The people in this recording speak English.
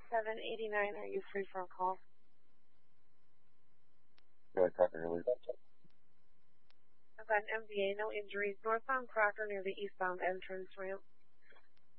789, are you free for a call? Yeah, I talked earlier. I've got an MVA, no injuries, northbound Crocker near the eastbound entrance ramp.